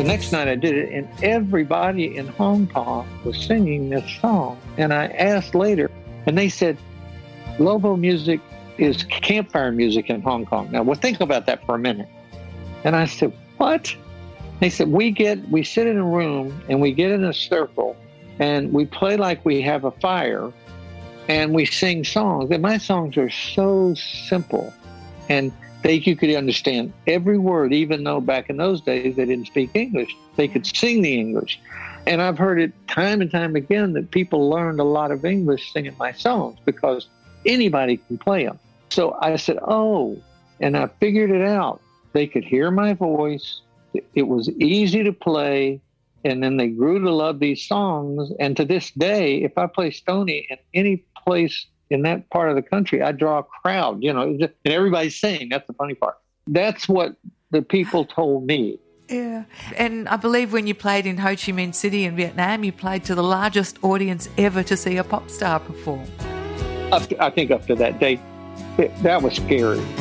The next night I did it, and everybody in Hong Kong was singing this song. And I asked later, and they said, Lobo music is campfire music in Hong Kong. Now, well, think about that for a minute. And I said, what? They said, we sit in a room and we get in a circle and we play like we have a fire and we sing songs. And my songs are so simple. And you could understand every word, even though back in those days they didn't speak English. They could sing the English. And I've heard it time and time again that people learned a lot of English singing my songs because anybody can play them. So I said, and I figured it out. They could hear my voice. It was easy to play. And then they grew to love these songs. And to this day, if I play Stoney in any place in that part of the country, I draw a crowd, and everybody's singing. That's the funny part. That's what the people told me. Yeah. And I believe when you played in Ho Chi Minh City in Vietnam, you played to the largest audience ever to see a pop star perform. I think up to that date, that was scary.